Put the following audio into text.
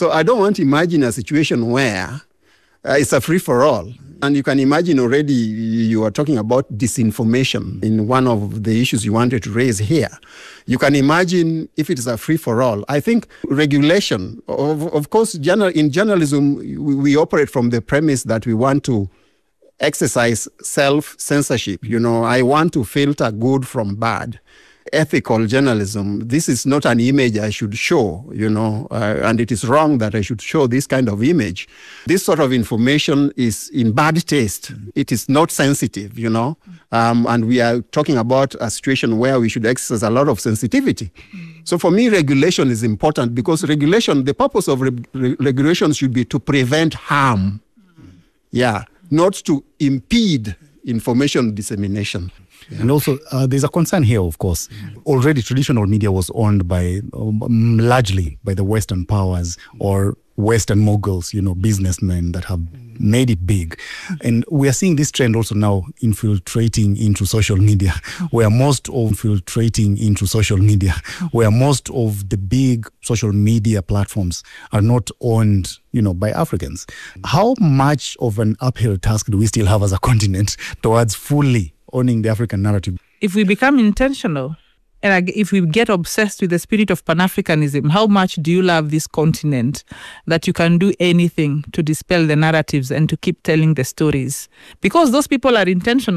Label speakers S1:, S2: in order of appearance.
S1: So I don't want to imagine a situation where it's a free-for-all. And you can imagine already you are talking about disinformation in one of the issues you wanted to raise here. You can imagine if it is a free-for-all. I think regulation, of course, in journalism, we operate from the premise that we want to exercise self-censorship. I want to filter good from bad. Ethical journalism, this is not an image I should show, and it is wrong that I should show this kind of image. This sort of information is in bad taste. It is not sensitive, and we are talking about a situation where we should exercise a lot of sensitivity. So for me, regulation is important because the purpose of regulation should be to prevent harm. Not to impede information dissemination.
S2: And also, there's a concern here, of course. Already, traditional media was owned largely by the Western powers or Western moguls, businessmen that have made it big. And we are seeing this trend also now infiltrating into social media, where most of the big social media platforms are not owned, by Africans. How much of an uphill task do we still have as a continent towards fully owning the African narrative?
S3: If we become intentional, and if we get obsessed with the spirit of Pan-Africanism, how much do you love this continent that you can do anything to dispel the narratives and to keep telling the stories? Because those people are intentional.